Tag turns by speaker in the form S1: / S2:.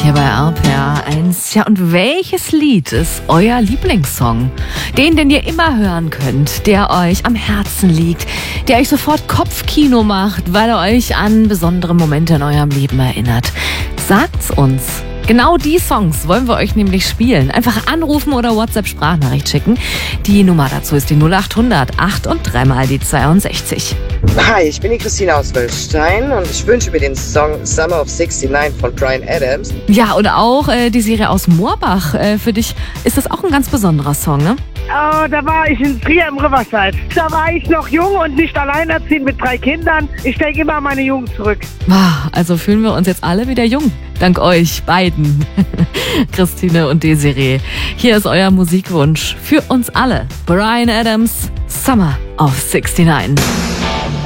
S1: hier bei RPR 1. Ja, und welches Lied ist euer Lieblingssong? Den ihr immer hören könnt, der euch am Herzen liegt, der euch sofort Kopfkino macht, weil er euch an besondere Momente in eurem Leben erinnert. Sagt's uns. Genau die Songs wollen wir euch nämlich spielen. Einfach anrufen oder WhatsApp-Sprachnachricht schicken. Die Nummer dazu ist die 0800 8 und 3 mal die 62.
S2: Hi, ich bin die Christina aus Wölstein und ich wünsche mir den Song Summer of 69 von Bryan Adams.
S1: Ja, und auch die Serie aus Moorbach. Für dich ist das auch ein ganz besonderer Song, ne?
S3: Oh, da war ich in Trier im Riverside. Da war ich noch jung und nicht alleinerziehend mit 3 Kindern. Ich denke immer an meine Jugend zurück.
S1: Also fühlen wir uns jetzt alle wieder jung. Dank euch beiden, Christine und Desiree. Hier ist euer Musikwunsch für uns alle. Bryan Adams, Summer of 69.